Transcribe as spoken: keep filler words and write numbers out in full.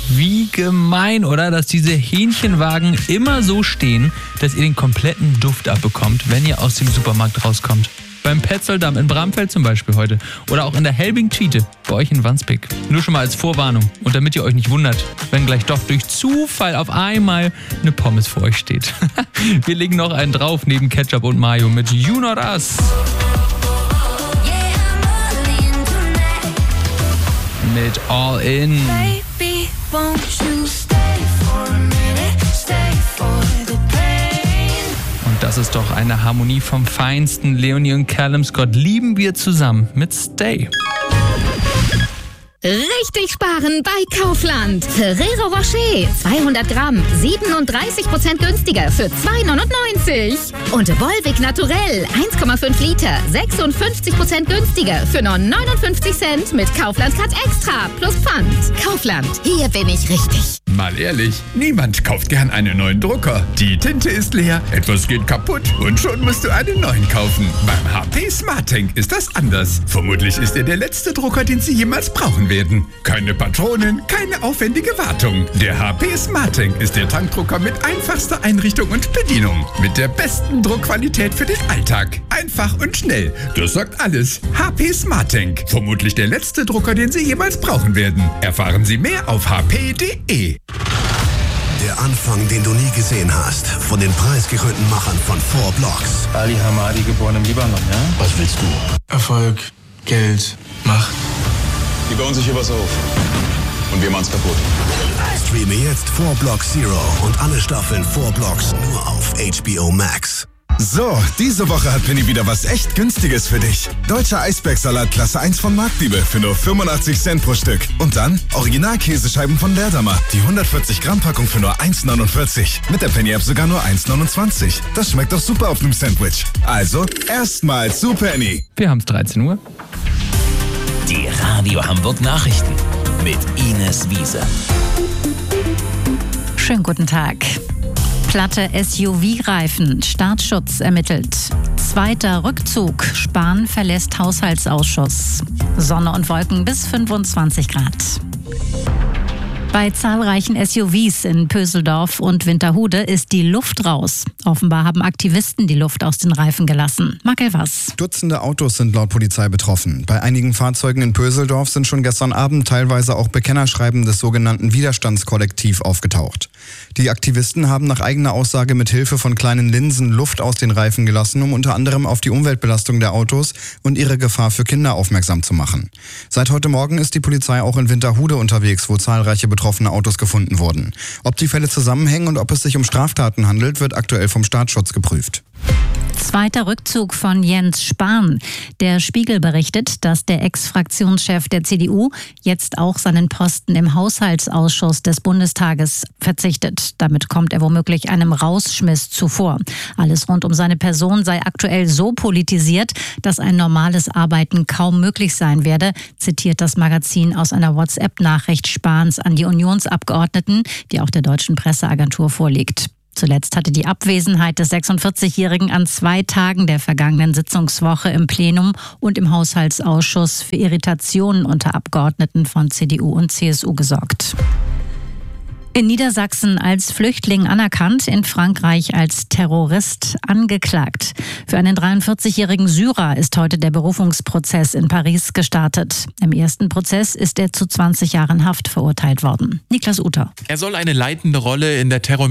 Wie gemein, oder? Dass diese Hähnchenwagen immer so stehen, dass ihr den kompletten Duft abbekommt, wenn ihr aus dem Supermarkt rauskommt. Beim Petzoldamm in Bramfeld zum Beispiel heute. Oder auch in der Helbing-Twiete bei euch in Wandsbek. Nur schon mal als Vorwarnung. Und damit ihr euch nicht wundert, wenn gleich doch durch Zufall auf einmal eine Pommes vor euch steht. Wir legen noch einen drauf neben Ketchup und Mayo mit You Not Us. Mit All In. Baby, won't you stay for a minute, stay for the pain. Und das ist doch eine Harmonie vom Feinsten. Leonie und Callum Scott lieben wir zusammen mit Stay. Richtig sparen bei Kaufland. Ferrero Rocher zweihundert Gramm, siebenunddreißig Prozent günstiger für zwei neunundneunzig. Und Volvic Naturell eins Komma fünf Liter, sechsundfünfzig Prozent günstiger für nur neunundfünfzig Cent mit Kaufland Cut Extra plus Pfand. Kaufland, hier bin ich richtig. Mal ehrlich, niemand kauft gern einen neuen Drucker. Die Tinte ist leer, etwas geht kaputt und schon musst du einen neuen kaufen. Beim H P SmartTank ist das anders. Vermutlich ist er der letzte Drucker, den Sie jemals brauchen werden. Keine Patronen, keine aufwendige Wartung. Der H P SmartTank ist der Tankdrucker mit einfachster Einrichtung und Bedienung. Mit der besten Druckqualität für den Alltag. Einfach und schnell. Das sagt alles. H P SmartTank. Vermutlich der letzte Drucker, den Sie jemals brauchen werden. Erfahren Sie mehr auf h p punkt d e. Der Anfang, den du nie gesehen hast, von den preisgekrönten Machern von Four Blocks. Ali Hamadi, geboren im Libanon, ja? Was willst du? Erfolg, Geld, Macht. Die bauen sich hier was auf. Und wir machen's kaputt. Streame jetzt Four Blocks Zero und alle Staffeln Four Blocks nur auf H B O Max. So, diese Woche hat Penny wieder was echt Günstiges für dich. Deutscher Eisbergsalat Klasse eins von Marktliebe für nur fünfundachtzig Cent pro Stück. Und dann Original-Käsescheiben von Leerdammer. Die hundertvierzig Gramm Packung für nur eins neunundvierzig. Mit der Penny-App sogar nur eins neunundzwanzig. Das schmeckt doch super auf einem Sandwich. Also, erstmal zu Penny. Wir haben's dreizehn Uhr. Die Radio Hamburg Nachrichten mit Ines Wiese. Schönen guten Tag. Platte S U V-Reifen, Staatsschutz ermittelt. Zweiter Rückzug, Spahn verlässt Haushaltsausschuss. Sonne und Wolken bis fünfundzwanzig Grad. Bei zahlreichen S U Vs in Pöseldorf und Winterhude ist die Luft raus. Offenbar haben Aktivisten die Luft aus den Reifen gelassen. Markel was? Dutzende Autos sind laut Polizei betroffen. Bei einigen Fahrzeugen in Pöseldorf sind schon gestern Abend teilweise auch Bekennerschreiben des sogenannten Widerstandskollektiv aufgetaucht. Die Aktivisten haben nach eigener Aussage mit Hilfe von kleinen Linsen Luft aus den Reifen gelassen, um unter anderem auf die Umweltbelastung der Autos und ihre Gefahr für Kinder aufmerksam zu machen. Seit heute Morgen ist die Polizei auch in Winterhude unterwegs, wo zahlreiche betroffene Autos gefunden wurden. Ob die Fälle zusammenhängen und ob es sich um Straftaten handelt, wird aktuell vom Staatsschutz geprüft. Zweiter Rückzug von Jens Spahn. Der Spiegel berichtet, dass der Ex-Fraktionschef der C D U jetzt auch seinen Posten im Haushaltsausschuss des Bundestages verzichtet. Damit kommt er womöglich einem Rausschmiss zuvor. Alles rund um seine Person sei aktuell so politisiert, dass ein normales Arbeiten kaum möglich sein werde, zitiert das Magazin aus einer WhatsApp-Nachricht Spahns an die Unionsabgeordneten, die auch der deutschen Presseagentur vorliegt. Zuletzt hatte die Abwesenheit des sechsundvierzigjährigen an zwei Tagen der vergangenen Sitzungswoche im Plenum und im Haushaltsausschuss für Irritationen unter Abgeordneten von C D U und C S U gesorgt. In Niedersachsen als Flüchtling anerkannt, in Frankreich als Terrorist angeklagt. Für einen dreiundvierzigjährigen Syrer ist heute der Berufungsprozess in Paris gestartet. Im ersten Prozess ist er zu zwanzig Jahren Haft verurteilt worden. Niklas Uter. Er soll eine leitende Rolle in der Terror